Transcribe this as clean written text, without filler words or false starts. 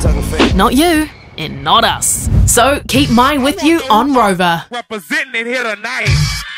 Not you, and not us. So keep mine with you on Rover. Representing it here tonight.